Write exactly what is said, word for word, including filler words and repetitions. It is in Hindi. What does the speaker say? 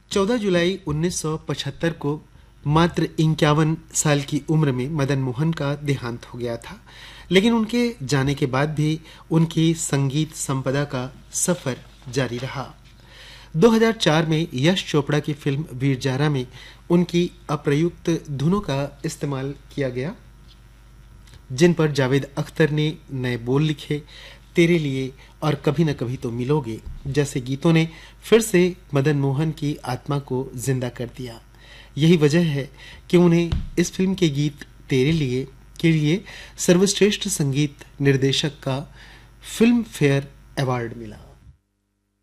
चौदह जुलाई उन्नीस सौ पचहत्तर को मात्र इक्यावन साल की उम्र में मदन मोहन का देहांत हो गया था, लेकिन उनके जाने के बाद भी उनकी संगीत संपदा का सफर जारी रहा। दो हज़ार चार में यश चोपड़ा की फिल्म वीर जारा में उनकी अप्रयुक्त धुनों का इस्तेमाल किया गया, जिन पर जावेद अख्तर ने नए बोल लिखे। तेरे लिए और कभी न कभी तो मिलोगे जैसे गीतों ने फिर से मदन मोहन की आत्मा को जिंदा कर दिया। यही वजह है कि उन्हें इस फिल्म के गीत तेरे लिए के लिए सर्वश्रेष्ठ संगीत निर्देशक का फिल्म फेयर अवार्ड मिला।